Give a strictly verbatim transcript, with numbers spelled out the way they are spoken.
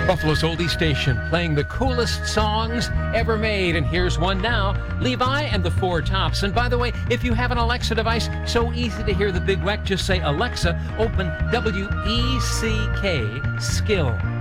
Buffalo's oldie station, playing the coolest songs ever made. And here's one now, Levi and the Four Tops. And by the way, if you have an Alexa device, so easy to hear the Big Weck, just say, Alexa, open W E C K Skill.